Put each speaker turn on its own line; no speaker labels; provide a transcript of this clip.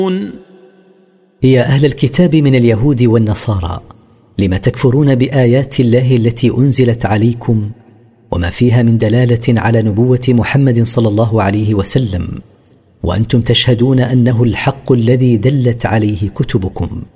يا أهل الكتاب من اليهود والنصارى، لم تكفرون بآيات الله التي أنزلت عليكم وما فيها من دلالة على نبوة محمد صلى الله عليه وسلم، وأنتم تشهدون أنه الحق الذي دلت عليه كتبكم؟